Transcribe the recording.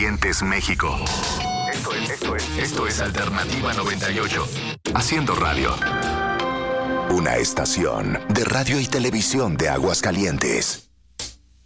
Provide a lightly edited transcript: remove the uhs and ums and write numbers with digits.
Aguascalientes, México. Esto es Alternativa 98. Haciendo radio. Una estación de radio y televisión de Aguascalientes.